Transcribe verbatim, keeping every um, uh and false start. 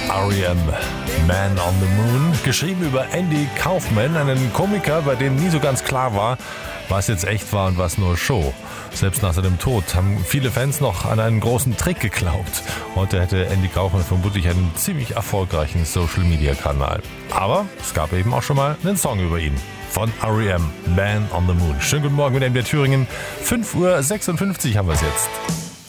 R E M, Man on the Moon, geschrieben über Andy Kaufman, einen Komiker, bei dem nie so ganz klar war, was jetzt echt war und was nur Show. Selbst nach seinem Tod haben viele Fans noch an einen großen Trick geglaubt. Heute hätte Andy Kaufman vermutlich einen ziemlich erfolgreichen Social-Media-Kanal. Aber es gab eben auch schon mal einen Song über ihn. Von R E M, Man on the Moon. Schönen guten Morgen mit M D R Thüringen. fünf Uhr sechsundfünfzig haben wir es jetzt.